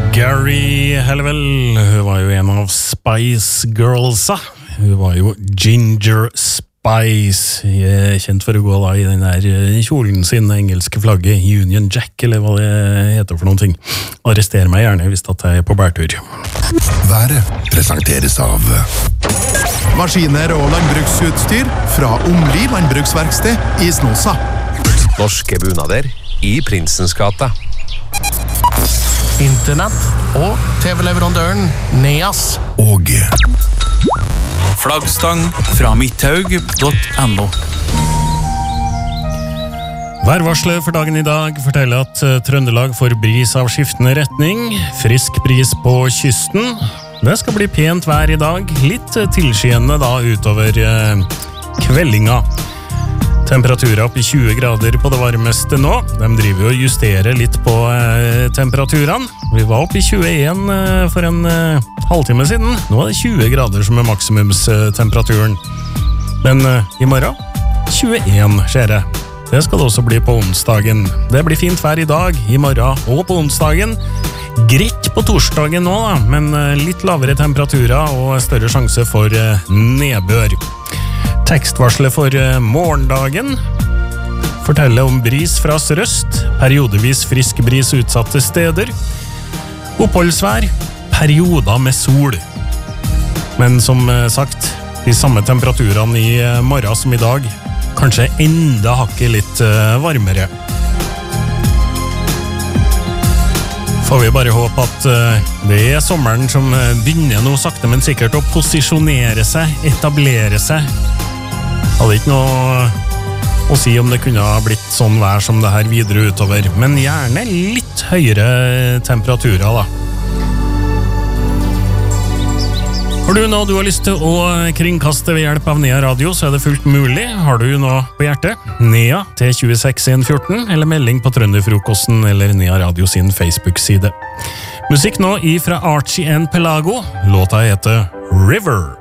Gary Halliwell, hun var jo en av Spice Girlsa. Hun var jo Ginger Spice, kjent for å gå da i den der kjolen sin, engelske flagget, Union Jack, eller hva det heter for noen ting. Arrester meg gjerne hvis det er på bærtur. Været presenteres av maskiner og landbruksutstyr fra Omli landbruksverksted i Snåsa. Norske bunader i Prinsens gata. Internett og TV-leverandøren Neas. Og Flaggstang fra midthaug.no. Værvarselet for dagen i dag forteller at Trøndelag får bris av skiftende retning, frisk bris på kysten. Det skal bli pent vær i dag, litt tilskyende da utover kveldinga. Temperaturer opp i 20 grader på det varmeste nå. De driver jo og justerer litt på temperaturene. Vi var oppe i 21 for en halvtime siden. Nå er det 20 grader som er maksimumstemperaturen. Men i morgen, 21 skjer det. Det skal det også bli på onsdagen. Det blir fint vær i dag, i morgen og på onsdagen. Greit på torsdagen nå da, men litt lavere temperaturer og større sjanse for nedbør. Tekstvarselet for morgendagen forteller om bris fra sørøst, periodevis frisk bris utsatte steder, oppholdsvær, perioder med sol. Men som sagt, de samme temperaturene i morgen som i dag, kanskje enda hakket litt varmere. Får vi bare håpe at det er sommeren som begynner nå sakte, men sikkert å posisjonere seg, etablere seg. Hadde ikke noe å si om det kunne ha blitt sånn vær som det her videre utover, men gjerne litt høyere temperaturer da. Har du noe du har lyst til å kringkaste ved hjelp av Nea Radio, så er det fullt mulig. Har du noe på hjertet? Nea til 26114, eller melding på Trønderfrokosten eller Nea Radio sin Facebook-side. Musikk nå ifra Archie and Pelago. Låta heter River.